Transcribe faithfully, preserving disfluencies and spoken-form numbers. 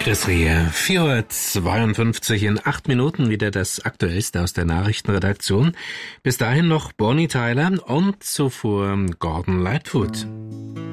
Chris Rie, vier Uhr zweiundfünfzig in acht Minuten wieder das Aktuellste aus der Nachrichtenredaktion. Bis dahin noch Bonnie Tyler und zuvor Gordon Lightfoot.